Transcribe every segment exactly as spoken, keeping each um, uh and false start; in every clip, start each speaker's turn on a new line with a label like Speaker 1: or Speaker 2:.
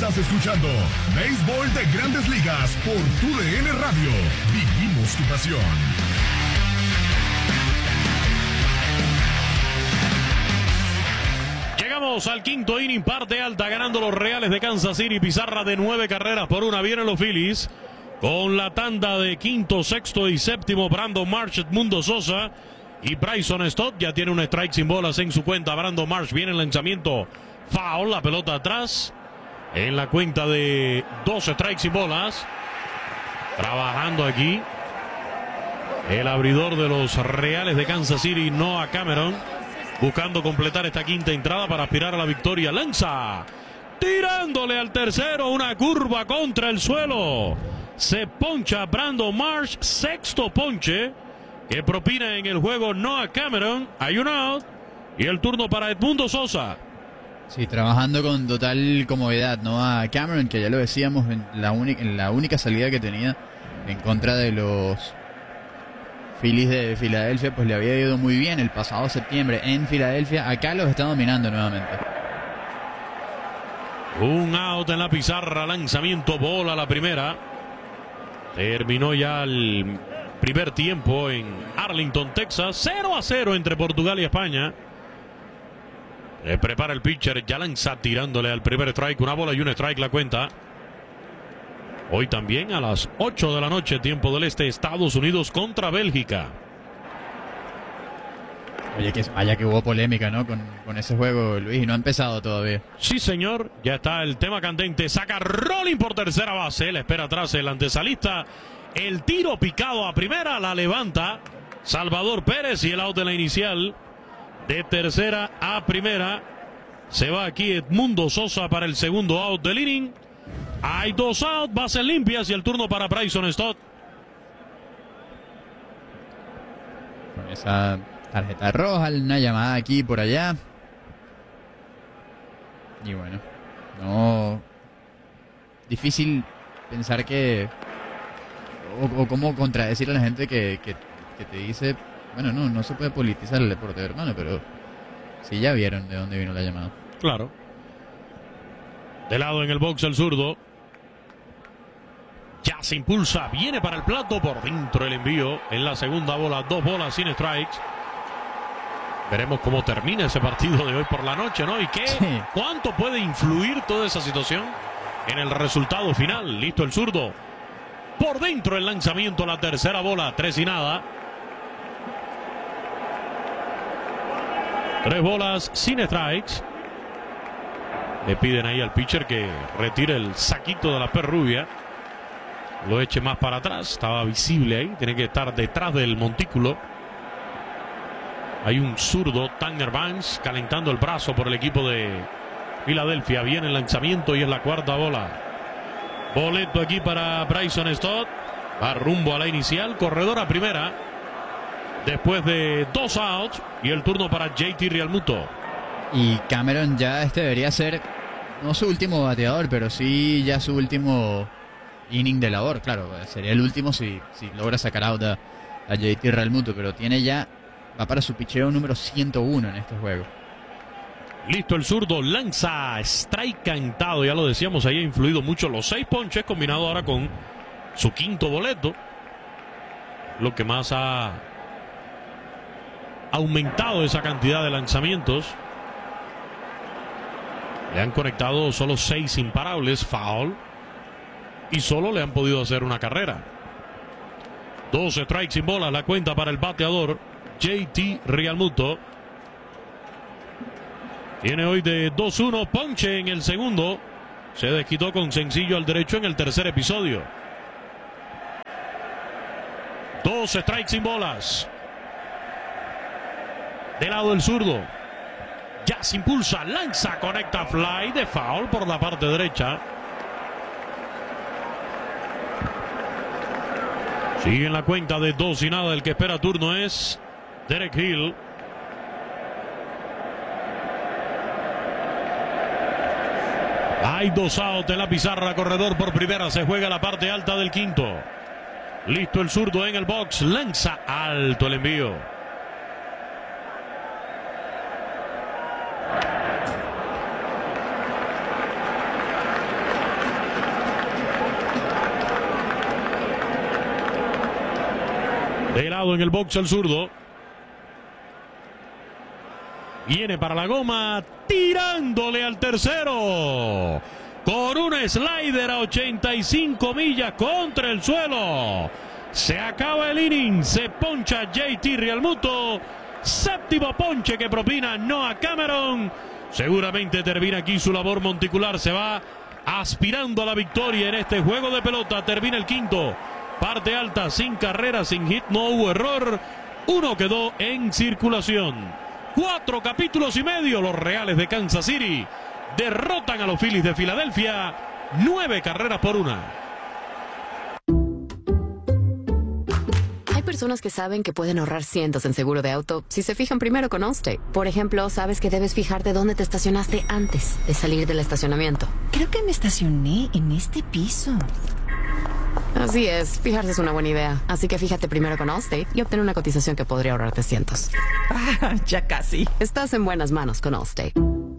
Speaker 1: Estás escuchando Béisbol de Grandes Ligas por tu D N Radio. Vivimos tu pasión.
Speaker 2: Llegamos al quinto inning, parte alta, ganando los Reales de Kansas City. Pizarra de nueve carreras por una. Vienen los Phillies con la tanda de quinto, sexto y séptimo. Brandon Marsh, Edmundo Sosa y Bryson Stott. Ya tiene un strike sin bolas en su cuenta. Brandon Marsh viene el lanzamiento. Foul, la pelota atrás. En la cuenta de dos strikes sin bolas. Trabajando aquí el abridor de los Reales de Kansas City, Noah Cameron, buscando completar esta quinta entrada para aspirar a la victoria. Lanza, tirándole al tercero, una curva contra el suelo. Se poncha Brandon Marsh, sexto ponche que propina en el juego Noah Cameron. Hay un out y el turno para Edmundo Sosa.
Speaker 3: Sí, trabajando con total comodidad, ¿no? A Cameron, que ya lo decíamos, en la, en la única salida que tenía en contra de los Phillies de Filadelfia, pues le había ido muy bien el pasado septiembre en Filadelfia. Acá los está dominando nuevamente.
Speaker 2: Un out en la pizarra, lanzamiento, bola a la primera. Terminó ya el primer tiempo en Arlington, Texas. cero a cero entre Portugal y España. Le prepara el pitcher, ya lanza tirándole al primer strike. Una bola y un strike la cuenta. Hoy también a las ocho de la noche, tiempo del este, Estados Unidos contra Bélgica.
Speaker 3: Oye, que vaya que hubo polémica, ¿no? Con, con ese juego, Luis, y no ha empezado todavía.
Speaker 2: Sí, señor, ya está el tema candente. Saca Rolling por tercera base. Le espera atrás el antesalista. El tiro picado a primera, la levanta Salvador Pérez y el out de la inicial. De tercera a primera. Se va aquí Edmundo Sosa para el segundo out del inning. Hay dos outs, bases limpias y el turno para Bryson Stott.
Speaker 3: Con esa tarjeta roja, una llamada aquí y por allá. Y bueno, no. Difícil pensar que. O, o cómo contradecir a la gente que, que, que te dice. Bueno, no, no se puede politizar el deporte, hermano, pero sí ya vieron de dónde vino la llamada.
Speaker 2: Claro. De lado en el box el zurdo. Ya se impulsa, viene para el plato, por dentro el envío. En la segunda bola, dos bolas sin strikes. Veremos cómo termina ese partido de hoy por la noche, ¿no? Y qué, sí. ¿Cuánto puede influir toda esa situación en el resultado final? Listo el zurdo. Por dentro el lanzamiento, la tercera bola, tres y nada. Tres bolas sin strikes. Le piden ahí al pitcher que retire el saquito de la perrubia. Lo eche más para atrás. Estaba visible ahí. Tiene que estar detrás del montículo. Hay un zurdo, Tanner Banks, calentando el brazo por el equipo de Filadelfia. Viene el lanzamiento y es la cuarta bola. Boleto aquí para Bryson Stott. Va rumbo a la inicial. Corredor a primera. Después de dos outs. Y el turno para J T Realmuto.
Speaker 3: Y Cameron ya este debería ser, no su último bateador, pero sí ya su último inning de labor. Claro, sería el último si, si logra sacar out a, a J T Realmuto. Pero tiene ya, va para su picheo número ciento uno en este juego.
Speaker 2: Listo el zurdo, lanza, strike cantado. Ya lo decíamos, ahí ha influido mucho los seis ponches, combinado ahora con su quinto boleto. Lo que más ha aumentado esa cantidad de lanzamientos. Le han conectado solo seis imparables, foul. Y solo le han podido hacer una carrera. Dos strikes sin bolas, la cuenta para el bateador J T Realmuto. Tiene hoy de dos uno, ponche en el segundo. Se desquitó con sencillo al derecho en el tercer episodio. Dos strikes sin bolas. De lado el zurdo. Ya se impulsa, lanza, conecta fly de foul por la parte derecha. Sigue en la cuenta de dos y nada. El que espera turno es Derek Hill. Hay dos outs en la pizarra, corredor por primera. Se juega la parte alta del quinto. Listo el zurdo en el box. Lanza alto el envío. De lado en el box el zurdo. Viene para la goma, tirándole al tercero. Con un slider a ochenta y cinco millas contra el suelo. Se acaba el inning, se poncha J T Realmuto. Séptimo ponche que propina Noah Cameron. Seguramente termina aquí su labor monticular. Se va aspirando a la victoria en este juego de pelota. Termina el quinto. Parte alta, sin carrera, sin hit, no hubo error. Uno quedó en circulación. Cuatro capítulos y medio. Los Reales de Kansas City derrotan a los Phillies de Filadelfia. Nueve carreras por una.
Speaker 4: Hay personas que saben que pueden ahorrar cientos en seguro de auto si se fijan primero con Allstate. Por ejemplo, sabes que debes fijarte dónde te estacionaste antes de salir del estacionamiento.
Speaker 5: Creo que me estacioné en este piso.
Speaker 4: Así es, fijarse es una buena idea. Así que fíjate primero con Allstate y obtén una cotización que podría ahorrarte cientos.
Speaker 5: Ah, ya casi.
Speaker 4: Estás en buenas manos con Allstate.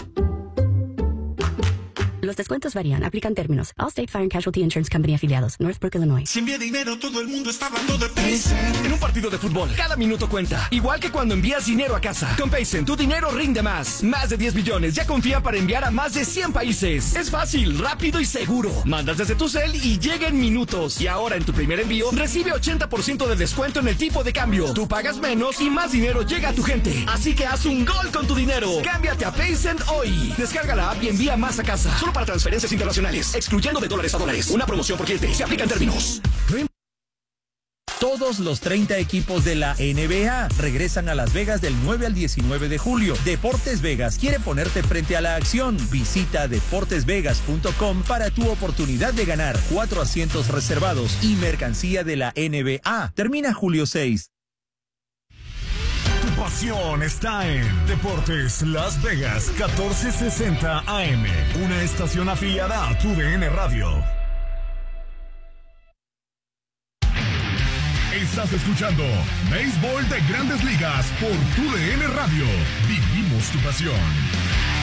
Speaker 6: Los descuentos varían. Aplican términos. Allstate Fire and Casualty Insurance Company afiliados. Northbrook, Illinois.
Speaker 7: Si envía dinero, todo el mundo está hablando de Paycen. En un partido de fútbol, cada minuto cuenta. Igual que cuando envías dinero a casa. Con Paycen, tu dinero rinde más. Más de diez millones ya confía para enviar a más de cien países. Es fácil, rápido y seguro. Mandas desde tu cel y llega en minutos. Y ahora en tu primer envío, recibe ochenta por ciento de descuento en el tipo de cambio. Tú pagas menos y más dinero llega a tu gente. Así que haz un gol con tu dinero. Cámbiate a Paycen hoy. Descarga la app y envía más a casa. Solo para transferencias internacionales, excluyendo de dólares a dólares. Una promoción por cliente. Se aplica en términos.
Speaker 8: Todos los treinta equipos de la N B A regresan a Las Vegas del nueve al diecinueve de julio. Deportes Vegas quiere ponerte frente a la acción. Visita deportes vegas punto com para tu oportunidad de ganar cuatro asientos reservados y mercancía de la N B A. Termina julio seis.
Speaker 1: Tu pasión está en Deportes Las Vegas catorce sesenta A M, una estación afiliada a tu D N Radio. Estás escuchando Béisbol de Grandes Ligas por tu D N Radio. Vivimos tu pasión.